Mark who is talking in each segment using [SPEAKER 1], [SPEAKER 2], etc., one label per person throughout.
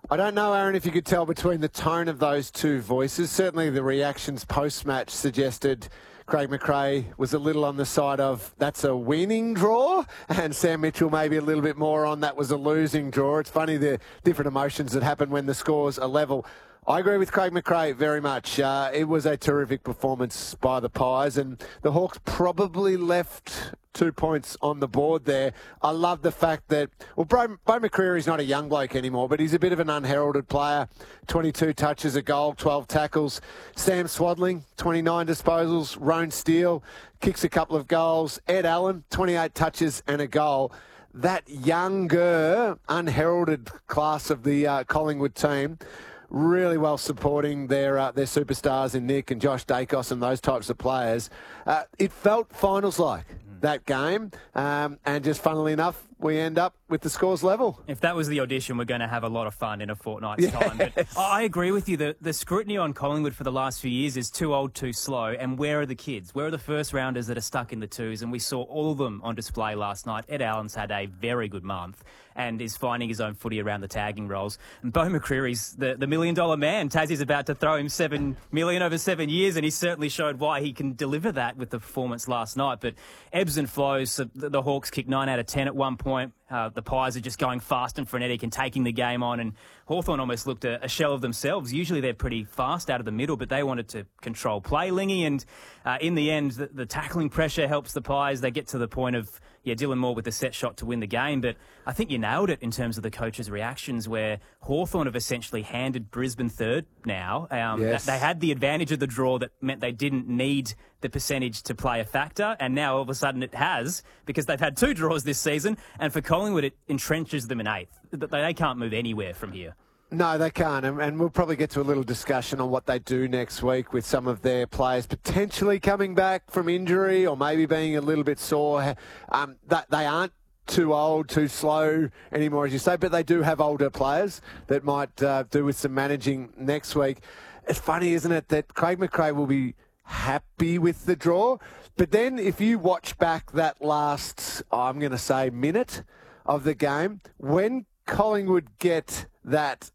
[SPEAKER 1] I don't know, Aaron, if you could tell between the tone of those two voices. Certainly the reactions post-match suggested Craig McRae was a little on the side of that's a winning draw, and Sam Mitchell maybe a little bit more on that was a losing draw. It's funny the different emotions that happen when the scores are level. I agree with Craig McRae very much. It was a terrific performance by the Pies, and the Hawks probably left 2 points on the board there. I love the fact that, well, Bo McCreary's not a young bloke anymore, but he's a bit of an unheralded player. 22 touches, a goal, 12 tackles. Sam Swadling, 29 disposals. Roan Steele kicks a couple of goals. Ed Allen, 28 touches and a goal. That younger, unheralded class of the Collingwood team really well supporting their superstars in Nick and Josh Dacos and those types of players. It felt finals-like, that game, and just funnily enough, we end up with the scores level.
[SPEAKER 2] If that was the audition, we're going to have a lot of fun in a fortnight's time. But I agree with you. The scrutiny on Collingwood for the last few years is too old, too slow. And where are the kids? Where are the first rounders that are stuck in the twos? And we saw all of them on display last night. Ed Allen's had a very good month and is finding his own footy around the tagging roles. And Bo McCreary's the $1 million man. Tassie's about to throw him $7 million over 7 years, and he certainly showed why he can deliver that with the performance last night. But ebbs and flows. The Hawks kicked 9 out of 10 at one point. The Pies are just going fast and frenetic and taking the game on, and Hawthorn almost looked a shell of themselves. Usually they're pretty fast out of the middle, but they wanted to control play, Lingy, and in the end, the tackling pressure helps the Pies. They get to the point of, Dylan Moore with the set shot to win the game, but I think you nailed it in terms of the coaches' reactions, where Hawthorn have essentially handed Brisbane third now.
[SPEAKER 1] Yes.
[SPEAKER 2] They had the advantage of the draw that meant they didn't need the percentage to play a factor, and now all of a sudden it has, because they've had 2 draws this season, and for Collingwood it entrenches them in 8th. They can't move anywhere from here.
[SPEAKER 1] No, they can't, and we'll probably get to a little discussion on what they do next week with some of their players potentially coming back from injury or maybe being a little bit sore. That they aren't too old, too slow anymore, as you say, but they do have older players that might do with some managing next week. It's funny, isn't it, that Craig McRae will be happy with the draw, but then if you watch back that last, I'm going to say, minute of the game, when Collingwood get that,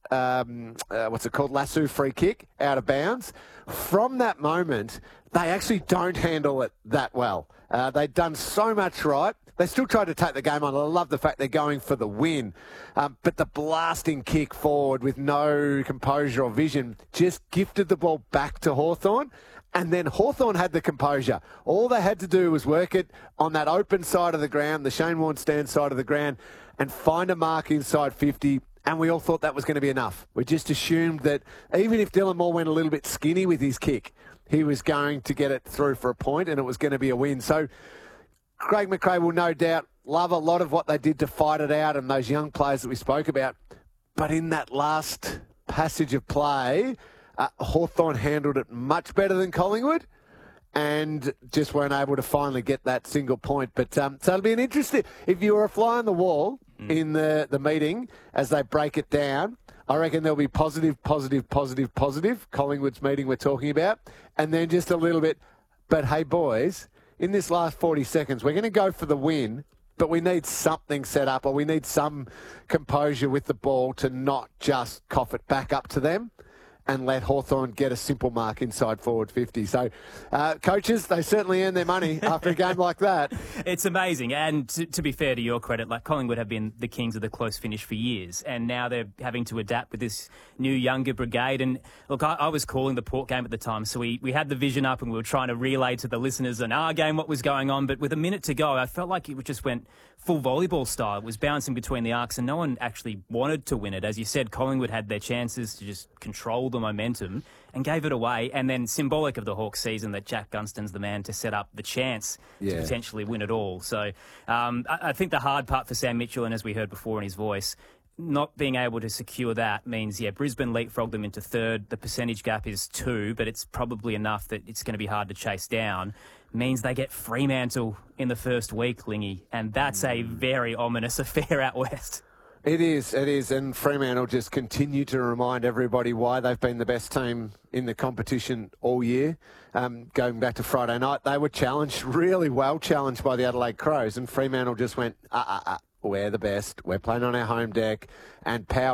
[SPEAKER 1] lasso free kick out of bounds, from that moment, they actually don't handle it that well. They've done so much right. They still try to take the game on. I love the fact they're going for the win. But the blasting kick forward with no composure or vision just gifted the ball back to Hawthorn. And then Hawthorn had the composure. All they had to do was work it on that open side of the ground, the Shane Warne stand side of the ground, and find a mark inside 50. And we all thought that was going to be enough. We just assumed that even if Dylan Moore went a little bit skinny with his kick, he was going to get it through for a point and it was going to be a win. So Craig McRae will no doubt love a lot of what they did to fight it out and those young players that we spoke about. But in that last passage of play, Hawthorn handled it much better than Collingwood and just weren't able to finally get that single point. But so it'll be an interesting, if you were a fly on the wall in the meeting as they break it down, I reckon there'll be positive, Collingwood's meeting we're talking about, and then just a little bit, but hey boys, in this last 40 seconds, we're going to go for the win, but we need something set up, or we need some composure with the ball to not just cough it back up to them and let Hawthorn get a simple mark inside forward 50. So, coaches, they certainly earn their money after a game like that.
[SPEAKER 2] It's amazing. And to be fair to your credit, like Collingwood have been the kings of the close finish for years. And now they're having to adapt with this new younger brigade. And look, I was calling the Port game at the time. So we had the vision up and we were trying to relay to the listeners on our game what was going on. But with a minute to go, I felt like it just went full volleyball style. It was bouncing between the arcs and no one actually wanted to win it. As you said, Collingwood had their chances to just control the momentum and gave it away. And then symbolic of the Hawks season that Jack Gunston's the man to set up the chance to potentially win it all. So I think the hard part for Sam Mitchell, and as we heard before in his voice, not being able to secure that means, Brisbane leapfrogged them into third. The percentage gap is 2, but it's probably enough that it's going to be hard to chase down. Means they get Fremantle in the first week, Lingy, and that's a very ominous affair out west.
[SPEAKER 1] It is, and Fremantle just continue to remind everybody why they've been the best team in the competition all year. Going back to Friday night, they were challenged, really well challenged by the Adelaide Crows, and Fremantle just went, we're the best, we're playing on our home deck, and power.